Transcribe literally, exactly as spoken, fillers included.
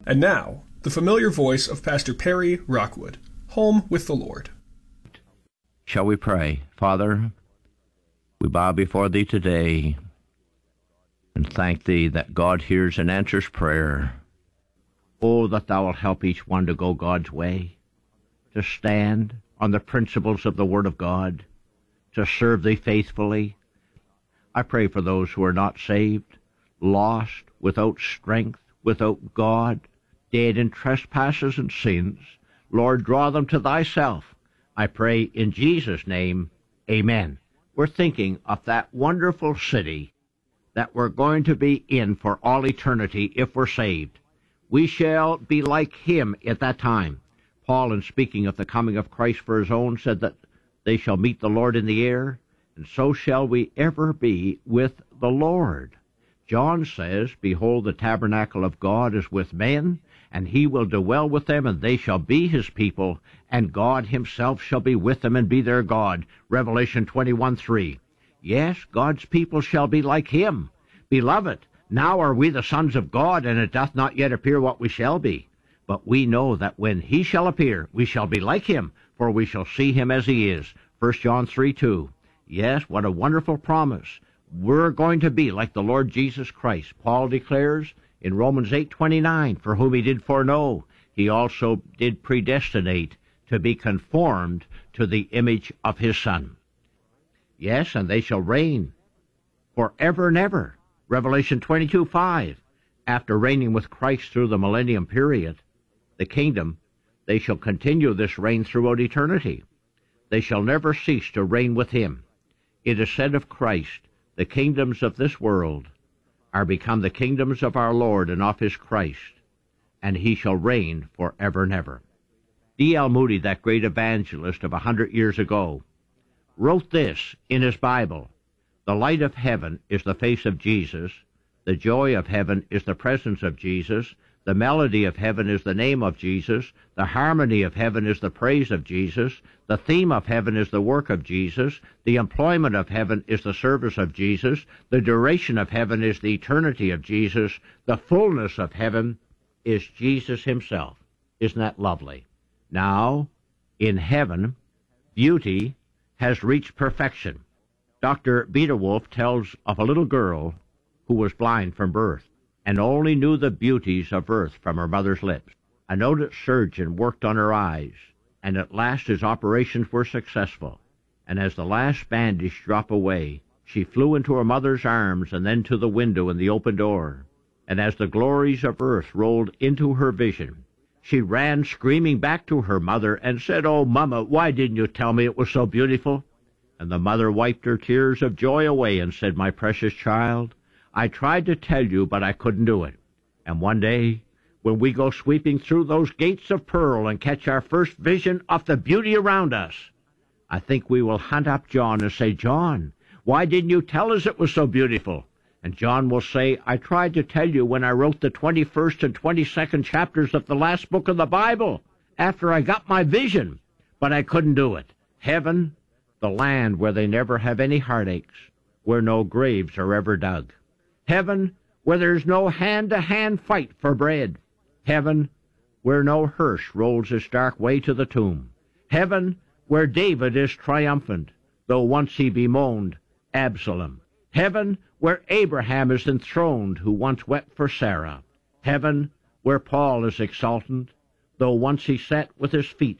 And now, the familiar voice of Pastor Perry Rockwood, Home with the Lord. Shall we pray? Father, we bow before Thee today and thank Thee that God hears and answers prayer. Oh, that Thou wilt help each one to go God's way, to stand on the principles of the Word of God, to serve Thee faithfully. I pray for those who are not saved, lost, without strength, without God, dead in trespasses and sins. Lord, draw them to Thyself. I pray in Jesus' name, amen. We're thinking of that wonderful city that we're going to be in for all eternity if we're saved. We shall be like Him at that time. Paul, in speaking of the coming of Christ for His own, said that they shall meet the Lord in the air, and so shall we ever be with the Lord. John says, Behold, the tabernacle of God is with men, and He will dwell with them, and they shall be His people, and God Himself shall be with them and be their God. Revelation twenty-one three. Yes, God's people shall be like Him. Beloved, now are we the sons of God, and it doth not yet appear what we shall be. But we know that when He shall appear, we shall be like Him, for we shall see Him as He is. First John three two. Yes, what a wonderful promise. We're going to be like the Lord Jesus Christ. Paul declares in Romans eight twenty-nine, For whom He did foreknow, He also did predestinate to be conformed to the image of His Son. Yes, and they shall reign forever and ever. Revelation twenty-two five. After reigning with Christ through the millennium period, the kingdom, they shall continue this reign throughout eternity. They shall never cease to reign with Him. It is said of Christ, the kingdoms of this world are become the kingdoms of our Lord and of His Christ, and He shall reign forever and ever. D L Moody, that great evangelist of a hundred years ago, wrote this in his Bible: The light of heaven is the face of Jesus, the joy of heaven is the presence of Jesus, the melody of heaven is the name of Jesus, the harmony of heaven is the praise of Jesus, the theme of heaven is the work of Jesus, the employment of heaven is the service of Jesus, the duration of heaven is the eternity of Jesus, the fullness of heaven is Jesus Himself. Isn't that lovely? Now, in heaven, beauty has reached perfection. Doctor Beetewolf tells of a little girl who was blind from birth and only knew the beauties of earth from her mother's lips. A noted surgeon worked on her eyes, and at last his operations were successful. And as the last bandage dropped away, she flew into her mother's arms and then to the window in the open door. And as the glories of earth rolled into her vision, she ran screaming back to her mother and said, "Oh, Mama, why didn't you tell me it was so beautiful?" And the mother wiped her tears of joy away and said, "My precious child, I tried to tell you, but I couldn't do it. And one day, when we go sweeping through those gates of pearl and catch our first vision of the beauty around us, I think we will hunt up John and say, 'John, why didn't you tell us it was so beautiful?' And John will say, 'I tried to tell you when I wrote the twenty-first and twenty-second chapters of the last book of the Bible, after I got my vision, but I couldn't do it.' Heaven, the land where they never have any heartaches, where no graves are ever dug. Heaven, where there's no hand-to-hand fight for bread. Heaven, where no hearse rolls its dark way to the tomb. Heaven, where David is triumphant, though once he bemoaned Absalom. Heaven, where Abraham is enthroned, who once wept for Sarah. Heaven, where Paul is exultant, though once he sat with his feet